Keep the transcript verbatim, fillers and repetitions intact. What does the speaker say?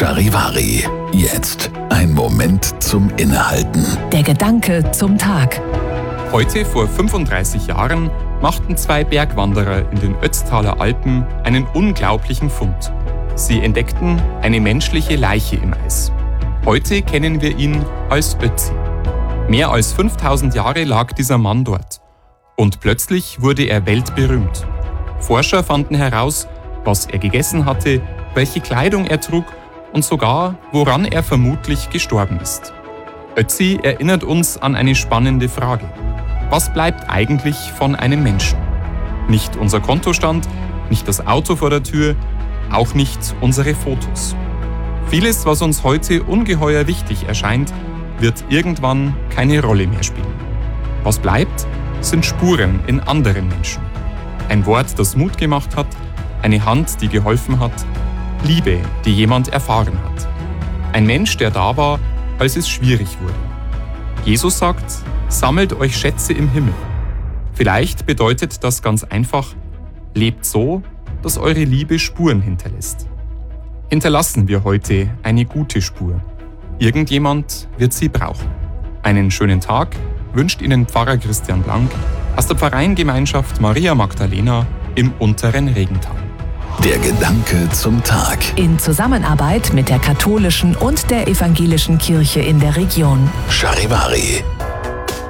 Charivari. Jetzt ein Moment zum Innehalten. Der Gedanke zum Tag. Heute vor fünfunddreißig Jahren machten zwei Bergwanderer in den Ötztaler Alpen einen unglaublichen Fund. Sie entdeckten eine menschliche Leiche im Eis. Heute kennen wir ihn als Ötzi. Mehr als fünftausend Jahre lag dieser Mann dort. Und plötzlich wurde er weltberühmt. Forscher fanden heraus, was er gegessen hatte, welche Kleidung er trug und sogar, woran er vermutlich gestorben ist. Ötzi erinnert uns an eine spannende Frage. Was bleibt eigentlich von einem Menschen? Nicht unser Kontostand, nicht das Auto vor der Tür, auch nicht unsere Fotos. Vieles, was uns heute ungeheuer wichtig erscheint, wird irgendwann keine Rolle mehr spielen. Was bleibt, sind Spuren in anderen Menschen. Ein Wort, das Mut gemacht hat, eine Hand, die geholfen hat, Liebe, die jemand erfahren hat. Ein Mensch, der da war, als es schwierig wurde. Jesus sagt, sammelt euch Schätze im Himmel. Vielleicht bedeutet das ganz einfach, lebt so, dass eure Liebe Spuren hinterlässt. Hinterlassen wir heute eine gute Spur. Irgendjemand wird sie brauchen. Einen schönen Tag wünscht Ihnen Pfarrer Christian Blank aus der Pfarreiengemeinschaft Maria Magdalena im unteren Regental. Der Gedanke zum Tag. In Zusammenarbeit mit der katholischen und der evangelischen Kirche in der Region. Charivari.